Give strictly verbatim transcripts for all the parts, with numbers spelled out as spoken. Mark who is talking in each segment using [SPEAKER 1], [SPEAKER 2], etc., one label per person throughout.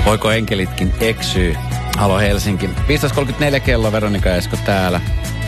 [SPEAKER 1] Voiko enkelitkin eksyy? Halo Helsinki. viisitoista kolmekymmentäneljä kello, Veronika ja Esko täällä.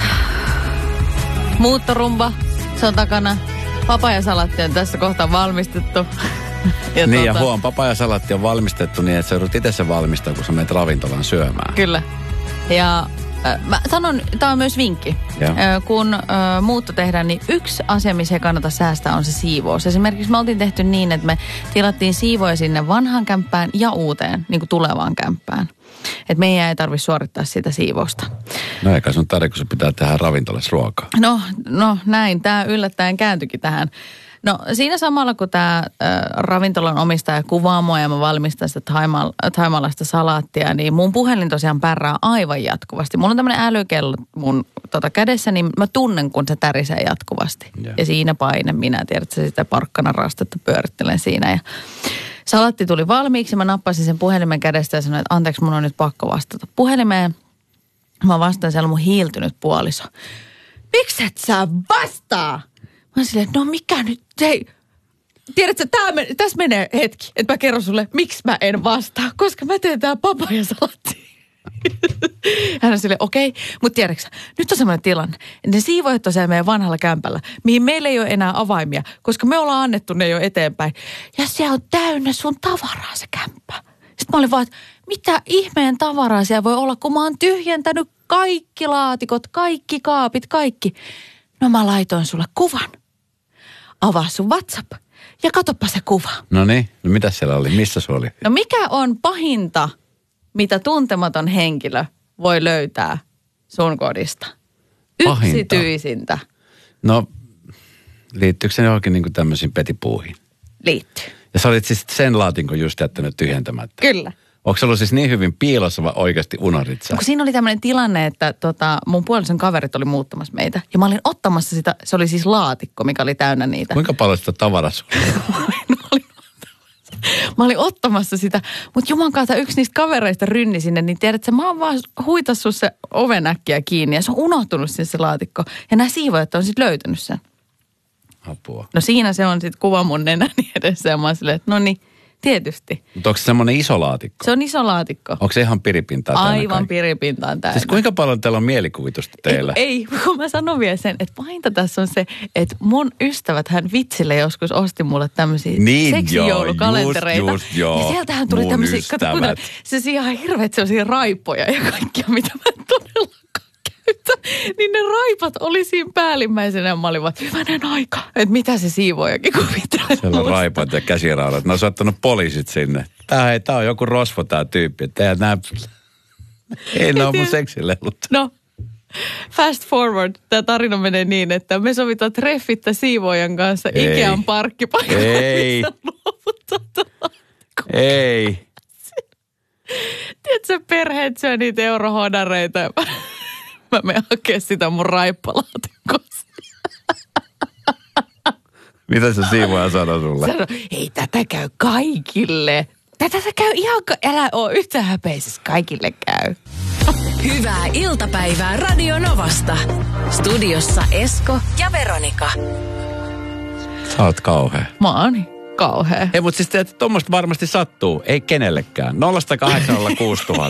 [SPEAKER 2] Muuttorumba, se on takana. Papajasalatti on tässä kohtaa valmistettu.
[SPEAKER 1] Ja niin tuota... ja huom, papajasalatti on valmistettu niin, että sä joudut itse sen valmistaa, kun sä menet ravintolaan syömään.
[SPEAKER 2] Kyllä. Ja äh, mä sanon, tää on myös vinkki. Äh, kun äh, muutto tehdään, niin yksi asia, missä ei kannata säästää, on se siivous. Esimerkiksi me oltiin tehty niin, että me tilattiin siivoja sinne vanhaan kämppään ja uuteen, niin kuin tulevaan kämppään. Että meidän ei tarvitse suorittaa sitä siivousta.
[SPEAKER 1] No eikä sun tarvitse, kun se pitää tehdä ravintolassa ruokaa.
[SPEAKER 2] No, no näin. Tämä yllättäen kääntyikin tähän. No siinä samalla, kun tämä äh, ravintolan omistaja kuvaa mua ja mä valmistan sitä taimal- taimalaista salaattia, niin mun puhelin tosiaan pärrää aivan jatkuvasti. Mulla on tämmöinen älykello mun tota, kädessä, niin mä tunnen, kun se tärisee jatkuvasti. Yeah. Ja siinä paine minä, tiedätkö, sitä porkkana rastetta pyörittelen siinä ja... Salatti tuli valmiiksi, mä nappasin sen puhelimen kädestä ja sanoin, että anteeksi, mun on nyt pakko vastata puhelimeen. Mä vastaan, siellä on mun hiiltynyt puoliso. Miksi et sä vastaa? Mä oon silleen, no mikä nyt, hei, tiedätkö, tää men, tässä menee hetki, että mä kerron sulle, miksi mä en vastaa, koska mä teen tää papajasalattia. Hän on silleen, okei, okay, mutta tiedätkö, nyt on semmoinen tilanne. Ne siivoajat on siellä meidän vanhalla kämpällä, mihin meillä ei ole enää avaimia, koska me ollaan annettu ne jo eteenpäin. Ja se on täynnä sun tavaraa se kämppä. Sitten mä olin vaan, että mitä ihmeen tavaraa siellä voi olla, kun mä oon tyhjentänyt kaikki laatikot, kaikki kaapit, kaikki. No mä laitoin sulle kuvan. Avaa sun WhatsApp ja katoppa se kuva.
[SPEAKER 1] No niin, no mitä siellä oli? Missä se oli?
[SPEAKER 2] No mikä on pahinta, mitä tuntematon henkilö voi löytää sun kodista?
[SPEAKER 1] Pahinta.
[SPEAKER 2] Yksityisintä.
[SPEAKER 1] No, liittyykö se johonkin niin kuin tämmöisiin petipuuhiin?
[SPEAKER 2] Liittyy.
[SPEAKER 1] Ja sä olit siis sen laatinko just jättänyt tyhjentämättä?
[SPEAKER 2] Kyllä.
[SPEAKER 1] Onko se ollut siis niin hyvin piilossa vai oikeasti unohdit sä?
[SPEAKER 2] No, kun siinä oli tämmöinen tilanne, että tota, mun puolison kaverit oli muuttamassa meitä. Ja mä olin ottamassa sitä, se oli siis laatikko, mikä oli täynnä niitä.
[SPEAKER 1] Kuinka paljon sitä tavaraa sulla?
[SPEAKER 2] Mä olin ottamassa sitä, mutta juman kautta yksi niistä kavereista rynni sinne, niin tiedätkö, mä oon vaan huitassut se ovenäkkiä kiinni ja se on unohtunut sinne se laatikko. Ja nämä siivoajat on sitten löytänyt sen.
[SPEAKER 1] Apua.
[SPEAKER 2] No siinä se on sitten kuva mun nenäni edessä ja mä oon silleen, että no niin, tietysti.
[SPEAKER 1] Mutta onko se semmoinen iso laatikko?
[SPEAKER 2] Se on iso laatikko.
[SPEAKER 1] Onko se ihan piripintaa?
[SPEAKER 2] Aivan piripintaan täynnä.
[SPEAKER 1] Siis kuinka paljon teillä on mielikuvitusta teillä?
[SPEAKER 2] Ei, ei, kun mä sanon vielä sen, että pahinta tässä on se, että mun ystävät hän vitsille joskus osti mulle tämmöisiä
[SPEAKER 1] niin,
[SPEAKER 2] seksijoulukalentereita.
[SPEAKER 1] Just, just, joo.
[SPEAKER 2] Ja sieltähän tuli tämmöisiä, kato kuitenkin, se ihan hirveät sellaisia raippoja ja kaikkia, mitä mä en todellakaan käytä. Niin ne raipat oli siinä päällimmäisenä ja mä olin vaan, hyvänen aika, että mitä se siivoajakin kuvittelee.
[SPEAKER 1] Siellä on raipat ja käsiraudat. Ne on saattanut poliisit sinne. Tää, hei, tää on joku rosvo tää tyyppi. Tää nää... Ei ne ole mun seksilelut.
[SPEAKER 2] No, fast forward. Tämä tarina menee niin, että me sovitaan treffittä siivoajan kanssa ei. Ikean parkkipaikalla.
[SPEAKER 1] Ei. Ei.
[SPEAKER 2] Tiedätkö, perheet syö niitä eurohodareita. Mä menen hakemaan sitä mun raippalaatikkoa.
[SPEAKER 1] Mitä se siivoaja sanoi sulle?
[SPEAKER 2] Sano, ei tätä käy kaikille. Tätä käy ihan, ka- älä oo yhtään häpeisessä, kaikille käy.
[SPEAKER 3] Hyvää iltapäivää Radio Novasta. Studiossa Esko ja Veronika.
[SPEAKER 1] Sä oot kauhea.
[SPEAKER 2] Mä oon kauhea.
[SPEAKER 1] Ei, mutta siis tiedät, tommoista varmasti sattuu. Ei kenellekään. nolla kahdeksan nolla kuusi tuhatta.